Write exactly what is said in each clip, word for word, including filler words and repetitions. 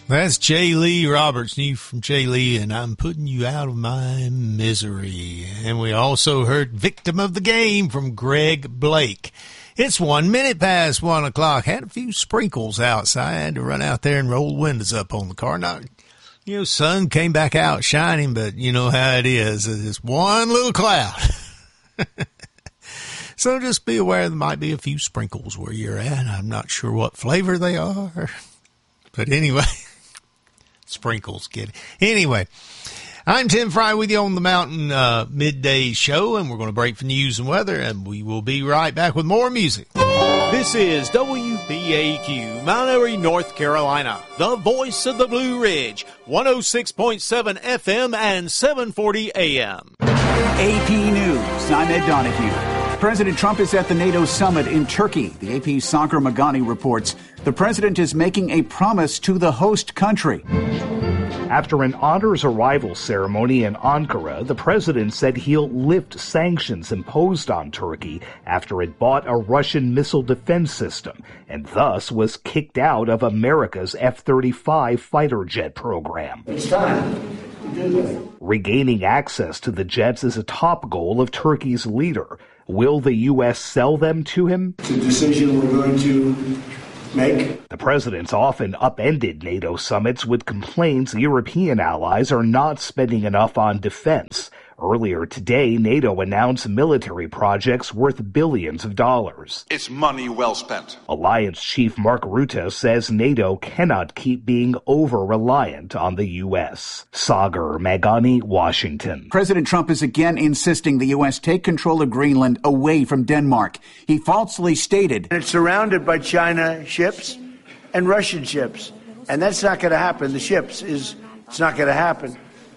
That's J. Lee Roberts, new from J. Lee, and I'm putting you out of my misery. And we also heard Victim of the Game from Greg Blake. It's one minute past one o'clock. Had a few sprinkles outside. Had to run out there and roll windows up on the car. Not, you know, sun came back out shining, but you know how it is. It's one little cloud. So just be aware there might be a few sprinkles where you're at. I'm not sure what flavor they are. But anyway, sprinkles, kid. Anyway, I'm Tim Fry with you on the Mountain uh, Midday Show, and we're going to break for news and weather, and we will be right back with more music. This is W P A Q, Mount Airy, North Carolina, the voice of the Blue Ridge, one oh six point seven F M and seven forty A M. A P News, I'm Ed Donahue. President Trump is at the NATO summit in Turkey. The A P's Sagar Magani reports the president is making a promise to the host country. After an honors arrival ceremony in Ankara, the president said he'll lift sanctions imposed on Turkey after it bought a Russian missile defense system and thus was kicked out of America's F thirty-five fighter jet program. It's time. Regaining access to the jets is a top goal of Turkey's leader. Will the U S sell them to him? It's a decision we're going to make. The president's often upended NATO summits with complaints European allies are not spending enough on defense. Earlier today, NATO announced military projects worth billions of dollars. It's money well spent. Alliance Chief Mark Rutte says NATO cannot keep being over-reliant on the U S. Sagar Magani, Washington. President Trump is again insisting the U S take control of Greenland away from Denmark. He falsely stated, "It's surrounded by China ships and Russian ships, and that's not going to happen. The ships is, it's not going to happen."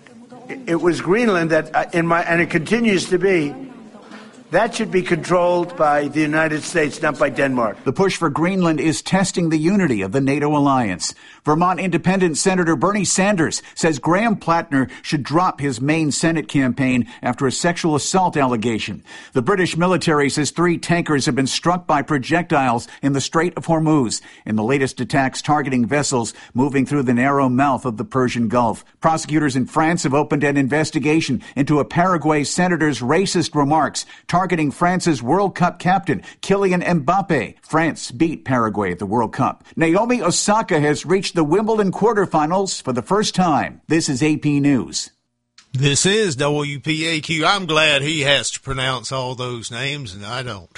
It was Greenland that, uh, in my, and it continues to be, that should be controlled by the United States, not by Denmark. The push for Greenland is testing the unity of the NATO alliance. Vermont Independent Senator Bernie Sanders says Graham Plattner should drop his main Senate campaign after a sexual assault allegation. The British military says three tankers have been struck by projectiles in the Strait of Hormuz in the latest attacks targeting vessels moving through the narrow mouth of the Persian Gulf. Prosecutors in France have opened an investigation into a Paraguay senator's racist remarks targeting France's World Cup captain, Kylian Mbappe. France beat Paraguay at the World Cup. Naomi Osaka has reached the Wimbledon quarterfinals for the first time. This is A P News. This is W P A Q. I'm glad he has to pronounce all those names, and I don't.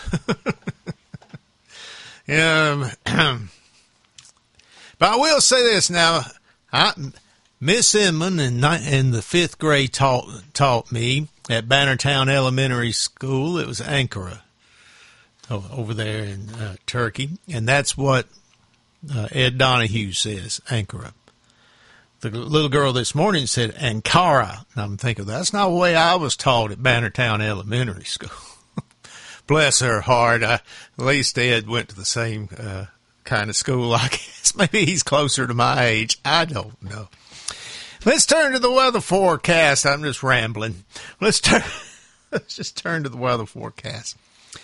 um, but I will say this now. I, Miss Inman in, in the fifth grade taught, taught me at Bannertown Elementary School. It was Ankara over there in uh, Turkey, and that's what uh, Ed Donahue says, Ankara. The little girl this morning said Ankara, and I'm thinking, that's not the way I was taught at Bannertown Elementary School. Bless her heart. I, at least Ed went to the same uh, kind of school, I guess. Maybe he's closer to my age. I don't know. Let's turn to the weather forecast. I'm just rambling. Let's turn. Let's just turn to the weather forecast.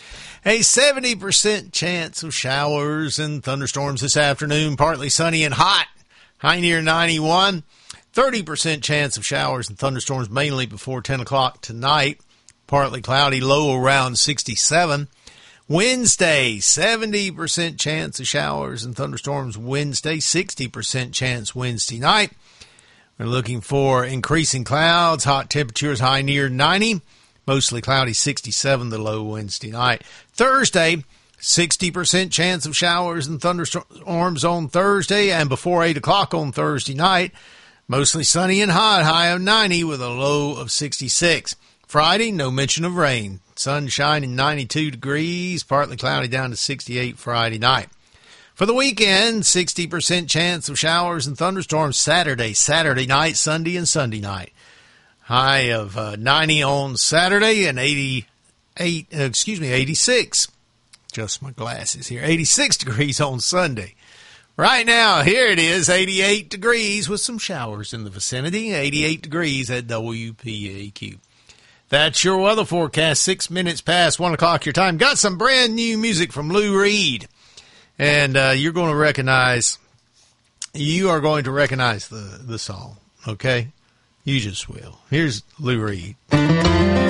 A seventy percent chance of showers and thunderstorms this afternoon. Partly sunny and hot. High near ninety-one. thirty percent chance of showers and thunderstorms mainly before ten o'clock tonight. Partly cloudy, low around sixty-seven. Wednesday, seventy percent chance of showers and thunderstorms Wednesday. sixty percent chance Wednesday night. We're looking for increasing clouds, hot temperatures, high near ninety, mostly cloudy, sixty-seven, the low Wednesday night. Thursday, sixty percent chance of showers and thunderstorms on Thursday, and before eight o'clock on Thursday night, mostly sunny and hot, high of ninety with a low of sixty-six. Friday, no mention of rain. Sunshine in ninety-two degrees, partly cloudy down to sixty-eight Friday night. For the weekend, sixty percent chance of showers and thunderstorms Saturday, Saturday night, Sunday, and Sunday night. High of uh, ninety on Saturday and eighty-eight, uh, excuse me, eighty-six. Just my glasses here. eighty-six degrees on Sunday. Right now, here it is, eighty-eight degrees with some showers in the vicinity. eighty-eight degrees at W P A Q. That's your weather forecast, six minutes past one o'clock your time. Got some brand new music from Lou Reed. And uh, you're going to recognize you are going to recognize the, the song, okay? You just will. Here's Lou Reed.